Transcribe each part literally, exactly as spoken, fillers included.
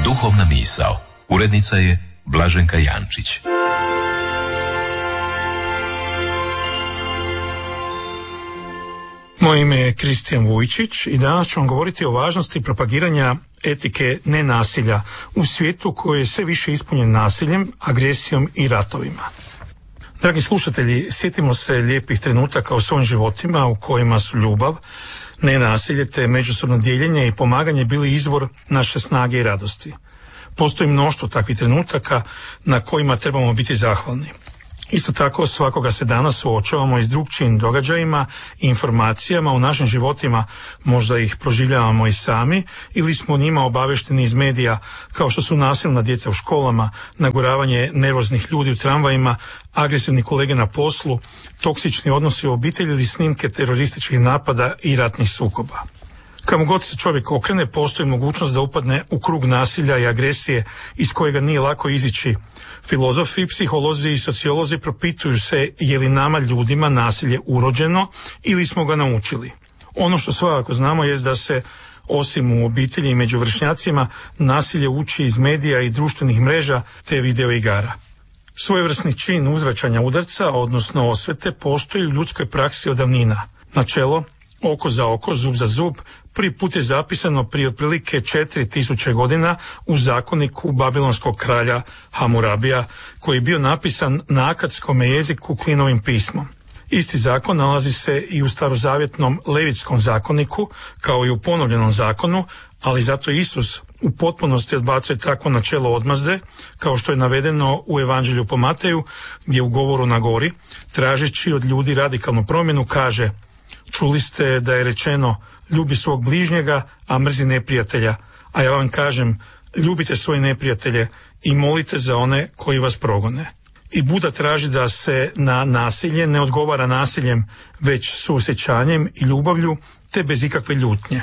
Duhovna misao. Urednica je Blaženka Jančić. Moje ime je Kristijan Vujčić i danas ću vam govoriti o važnosti propagiranja etike nenasilja u svijetu koji je sve više ispunjen nasiljem, agresijom i ratovima. Dragi slušatelji, sjetimo se lijepih trenutaka u svojim životima u kojima su ljubav, nenasilje te međusobno dijeljenje i pomaganje bili izvor naše snage i radosti. Postoji mnoštvo takvih trenutaka na kojima trebamo biti zahvalni. Isto tako svakoga se danas suočavamo i s drugčijim događajima i informacijama u našim životima, možda ih proživljavamo i sami ili smo o njima obavešteni iz medija, kao što su nasilna djeca u školama, naguravanje nervoznih ljudi u tramvajima, agresivni kolege na poslu, toksični odnosi u obitelji ili snimke terorističkih napada i ratnih sukoba. Kamo god se čovjek okrene, postoji mogućnost da upadne u krug nasilja i agresije iz kojega nije lako izići. Filozofi, psiholozi i sociolozi propituju se je li nama ljudima nasilje urođeno ili smo ga naučili. Ono što svakako znamo jest da se, osim u obitelji i među vršnjacima, nasilje uči iz medija i društvenih mreža te video igara. Svojevrsni čin uzvraćanja udarca, odnosno osvete, postoji u ljudskoj praksi od davnina. Načelo oko za oko, zub za zub, prvi put je zapisano prije otprilike četiri tisuće godina u zakoniku babilonskog kralja Hamurabija, koji je bio napisan na akadskom jeziku klinovim pismom. Isti zakon nalazi se i u starozavjetnom levitskom zakoniku, kao i u ponovljenom zakonu, ali zato Isus u potpunosti odbacuje takvo načelo odmazde, kao što je navedeno u Evanđelju po Mateju, gdje u govoru na gori, tražeći od ljudi radikalnu promjenu, kaže: čuli ste da je rečeno ljubi svog bližnjega, a mrzi neprijatelja, a ja vam kažem, ljubite svoje neprijatelje i molite za one koji vas progone. I Buda traži da se na nasilje ne odgovara nasiljem, već suosjećanjem i ljubavlju, te bez ikakve ljutnje.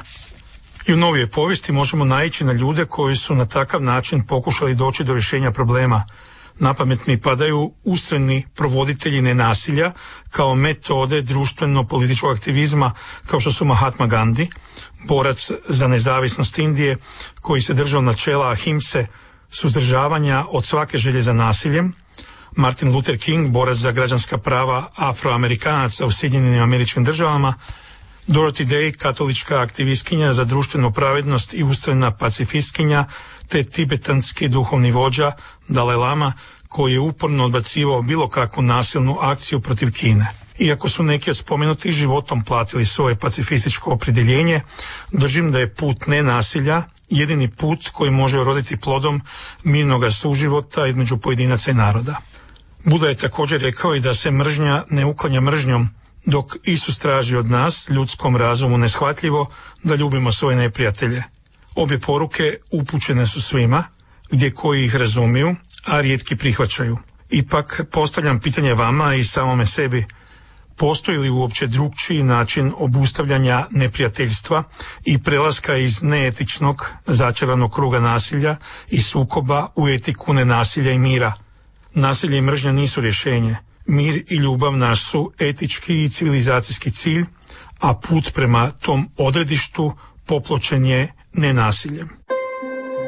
I u novijoj povijesti možemo naići na ljude koji su na takav način pokušali doći do rješenja problema. Na pamet mi padaju ustrajni provoditelji nenasilja kao metode društveno-političkog aktivizma, kao što su Mahatma Gandhi, borac za nezavisnost Indije, koji se držao načela ahimse, suzdržavanja od svake želje za nasiljem, Martin Luther King, borac za građanska prava Afroamerikanaca u Sjedinjenim Američkim Državama, Dorothy Day, katolička aktivistkinja za društvenu pravednost i ustrajna pacifistkinja, te tibetanski duhovni vođa Dalaj Lama, koji je uporno odbacivao bilo kakvu nasilnu akciju protiv Kine. Iako su neki od spomenutih životom platili svoje pacifističko opredjeljenje, držim da je put nenasilja jedini put koji može uroditi plodom mirnoga suživota između pojedinaca i naroda. Buda je također rekao i da se mržnja ne uklanja mržnjom, dok Isus traži od nas, ljudskom razumu neshvatljivo, da ljubimo svoje neprijatelje. Obje poruke upućene su svima, gdje koji ih razumiju, a rijetki prihvaćaju. Ipak postavljam pitanje vama i samome sebi: postoji li uopće drugčiji način obustavljanja neprijateljstva i prelaska iz neetičnog, začaranog kruga nasilja i sukoba u etiku nenasilja i mira? Nasilje i mržnja nisu rješenje. Mir i ljubav naš su etički i civilizacijski cilj, a put prema tom odredištu popločen je nenasiljem.